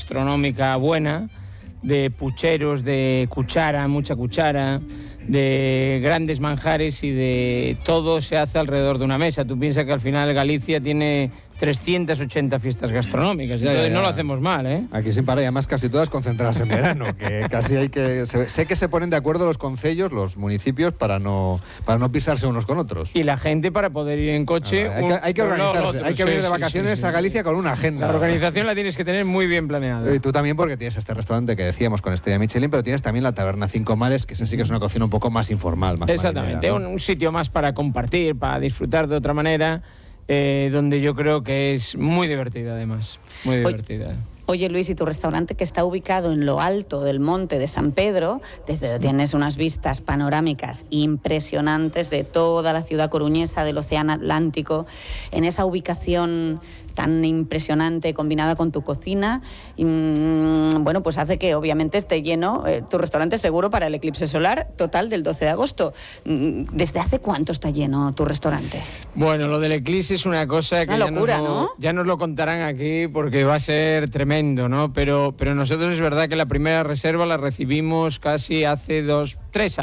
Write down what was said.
gastronómica buena, de pucheros, de cuchara, mucha cuchara, de grandes manjares, y de todo se hace alrededor de una mesa. Tú piensas que al final Galicia tiene 380 fiestas gastronómicas, entonces no lo hacemos mal, ¿eh? Aquí sin parar, y además casi todas concentradas en verano, que casi hay que... Sé que se ponen de acuerdo los concellos, los municipios, para no pisarse unos con otros. Y la gente para poder ir en coche... Hay que organizarse, hay que venir de vacaciones a Galicia con una agenda. La organización la tienes que tener muy bien planeada. Y tú también, porque tienes este restaurante que decíamos con estrella Michelin, pero tienes también la Taberna Cinco Mares, que esa sí que es una cocina un poco más informal. Más exactamente, marinera, ¿no? un sitio más para compartir, para disfrutar de otra manera, donde yo creo que es muy divertida además, muy divertida. Oye, Luis, y tu restaurante, que está ubicado en lo alto del monte de San Pedro, desde donde tienes unas vistas panorámicas impresionantes de toda la ciudad coruñesa, del océano Atlántico, en esa ubicación tan impresionante combinada con tu cocina, bueno, pues hace que obviamente esté lleno tu restaurante, seguro para el eclipse solar total del 12 de agosto. ¿Desde hace cuánto está lleno tu restaurante? Bueno, lo del eclipse es una cosa que locura, ¿no? Ya nos lo contarán aquí, porque va a ser tremendo, ¿no? Pero nosotros es verdad que la primera reserva la recibimos casi hace 3 años.